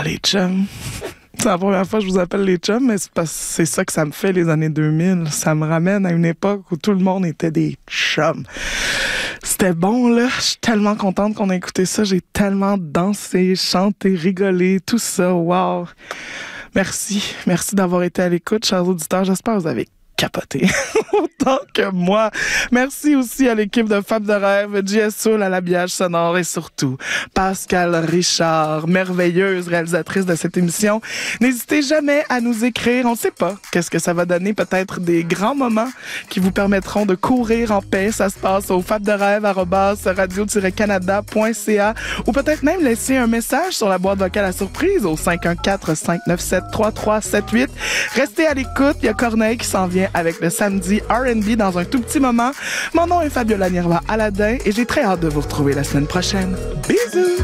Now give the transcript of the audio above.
les chums. C'est la première fois que je vous appelle les chums, mais c'est parce que c'est ça que ça me fait les années 2000. Ça me ramène à une époque où tout le monde était des chums. C'était bon, là. Je suis tellement contente qu'on a écouté ça. J'ai tellement dansé, chanté, rigolé, tout ça. Wow! Merci. Merci d'avoir été à l'écoute, chers auditeurs. J'espère que vous avez capoté autant que moi. Merci aussi à l'équipe de Femmes de Rêve, JS Soul à l'habillage sonore et surtout Pascal Richard, merveilleuse réalisatrice de cette émission. N'hésitez jamais à nous écrire. On ne sait pas qu'est-ce que ça va donner. Peut-être des grands moments qui vous permettront de courir en paix. Ça se passe au fabderêve@radio-canada.ca ou peut-être même laisser un message sur la boîte vocale à surprise au 514-597-3378. Restez à l'écoute. Il y a Corneille qui s'en vient avec le samedi R&B dans un tout petit moment. Mon nom est Fabiola Nirva Aladin et j'ai très hâte de vous retrouver la semaine prochaine. Bisous!